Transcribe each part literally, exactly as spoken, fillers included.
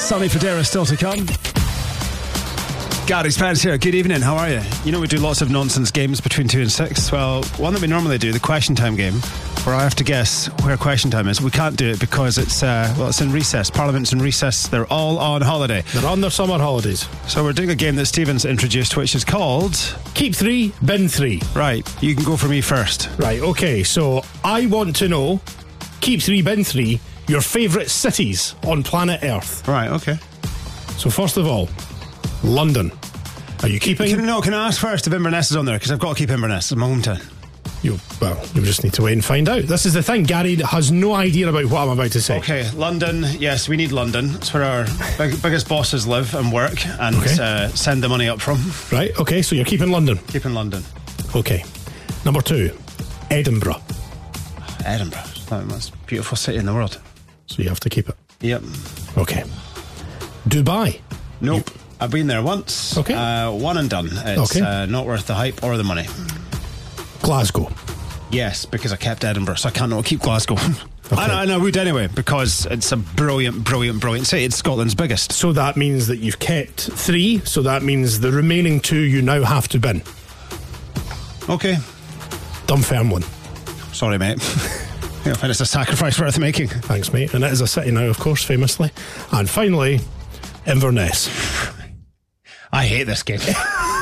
Sonny Fodera still to come. Gary's Pants here. Good evening. How are you? You know we do lots of nonsense games between two and six. Well, one that we normally do, the Question Time game, where I have to guess where Question Time is. We can't do it because it's uh, well, it's in recess. Parliament's in recess. They're all on holiday. They're on their summer holidays. So we're doing a game that Stephen's introduced, which is called Keep Three, Bin Three. Right. You can go for me first. Right. Okay. So I want to know, Keep Three, Bin Three, your favourite cities on planet Earth. Right. Okay. So first of all, London. Are you keeping? Can, no, can I ask first if Inverness is on there? Because I've got to keep Inverness. It's my hometown. You, well, you just need to wait and find out. This is the thing. Gary has no idea about what I'm about to say. Okay, London. Yes, we need London. It's where our big, biggest bosses live and work and okay. uh, send the money up from. Right, okay, so you're keeping London. Keeping London. Okay. Number two, Edinburgh. Edinburgh. That's the most beautiful city in the world. So you have to keep it. Yep. Okay. Dubai. Nope. You... I've been there once. Okay. Uh, one and done. It's okay. uh, not worth the hype or the money. Glasgow. Yes, because I kept Edinburgh, so I can't not keep Glasgow. Okay. And, I, and I would anyway, because it's a brilliant, brilliant, brilliant city. It's Scotland's biggest. So that means that you've kept three, so that means the remaining two you now have to bin. Okay. Dunfermline. Sorry, mate. I find it's a sacrifice worth making. Thanks, mate. And it is a city now, of course, famously. And finally, Inverness. I hate this game. Bin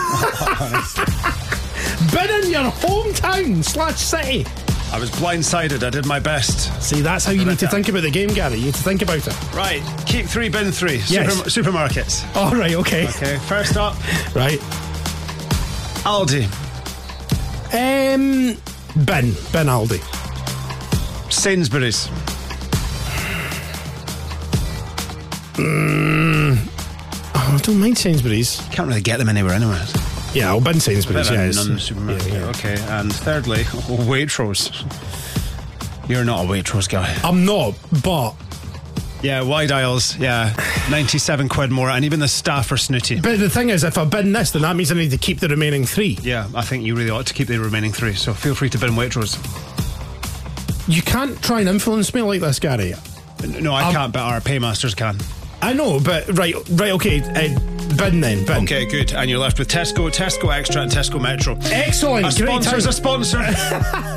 in your hometown slash city. I was blindsided. I did my best. See, that's how you need to think about the game, Gary. You need to think about it. Right. Keep three, bin three. Yes. Super, supermarkets. All right, okay. Okay, first up. Right. Aldi. Um, bin. Bin Aldi. Sainsbury's. Mm, oh, I don't mind Sainsbury's. Can't really get them anywhere anyway. Yeah, I'll bin Sainsbury's. Yeah, non-supermarket. Yeah, yeah. Okay, and thirdly, Waitrose. You're not a Waitrose guy. I'm not, but yeah, wide aisles. Yeah, ninety-seven quid more, and even the staff are snooty. But the thing is, if I bin this, then that means I need to keep the remaining three. Yeah, I think you really ought to keep the remaining three. So feel free to bin Waitrose. You can't try and influence me like this, Gary. No, I um, can't, but our paymasters can. I know, but right, right, okay, uh, bin then, bin. Okay, good. And you're left with Tesco, Tesco Extra and Tesco Metro. Excellent. A sponsor's a sponsor.